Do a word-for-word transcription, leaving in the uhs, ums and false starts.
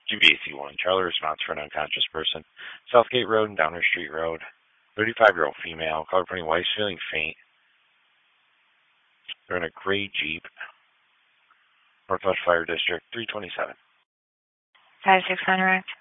G B A C one, Charlie response for an unconscious person. Southgate Road and Downer Street Road. thirty-five-year-old female, color printing white, feeling faint. They're in a gray Jeep. Northwest Fire District, three twenty-seven. five six Interact.